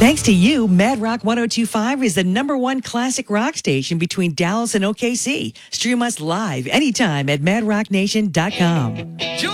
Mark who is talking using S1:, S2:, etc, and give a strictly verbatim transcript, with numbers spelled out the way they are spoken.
S1: Thanks to you, Mad Rock one oh two point five is the number one classic rock station between Dallas and O K C. Stream us live anytime at mad rock nation dot com.